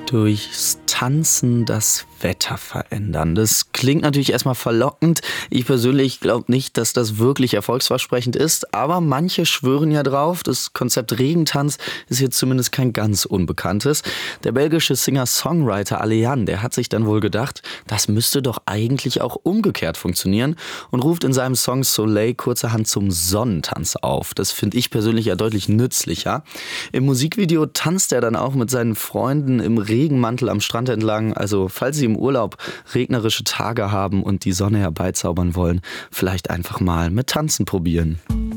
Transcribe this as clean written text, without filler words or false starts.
Durchs Tanzen das Wetter verändern. Das klingt natürlich erstmal verlockend. Ich persönlich glaube nicht, dass das wirklich erfolgsversprechend ist, aber manche schwören ja drauf. Das Konzept Regentanz ist hier zumindest kein ganz unbekanntes. Der belgische Singer-Songwriter Alean, der hat sich dann wohl gedacht, das müsste doch eigentlich auch umgekehrt funktionieren und ruft in seinem Song Soleil kurzerhand zum Sonnentanz auf. Das finde ich persönlich ja deutlich nützlicher. Im Musikvideo tanzt er dann auch mit seinen Freunden im Regenmantel am Strand entlang. Also falls Sie im Urlaub regnerische Tage haben und die Sonne herbeizaubern wollen, vielleicht einfach mal mit Tanzen probieren.